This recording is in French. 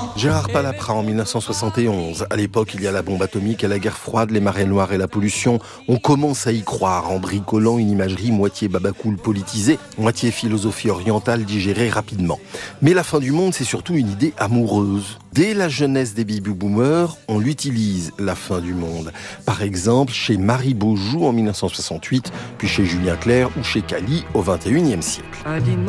Gérard Palapra en 1971. À l'époque, il y a la bombe atomique et la guerre froide, les marées noires et la pollution. On commence à y croire en bricolant une imagerie moitié babacool politisée, moitié philosophie orientale digérée rapidement. Mais la fin du monde, c'est surtout une idée amoureuse. Dès la jeunesse des baby-boomers, on l'utilise, la fin du monde. Par exemple, chez Marie Beaujoux en 1968, puis chez Julien Clerc ou chez Cali au XXIe siècle.